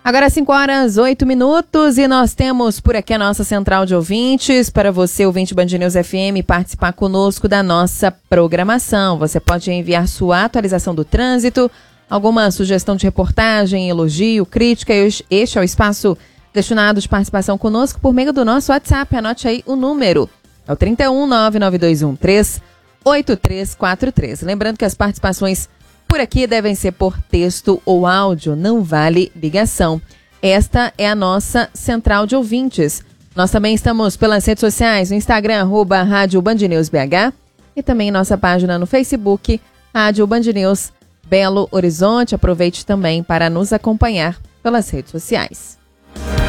Agora 5h08 e nós temos por aqui a nossa central de ouvintes. Para você, ouvinte Band News FM, participar conosco da nossa programação. Você pode enviar sua atualização do trânsito, alguma sugestão de reportagem, elogio, crítica. Este é o espaço destinado de participação conosco por meio do nosso WhatsApp. Anote aí o número. É o 31 99213 8343. Lembrando que as participações por aqui devem ser por texto ou áudio, não vale ligação. Esta é a nossa central de ouvintes. Nós também estamos pelas redes sociais, no Instagram, @Rádio Band News BH, e também nossa página no Facebook, Rádio Band News Belo Horizonte. Aproveite também para nos acompanhar pelas redes sociais.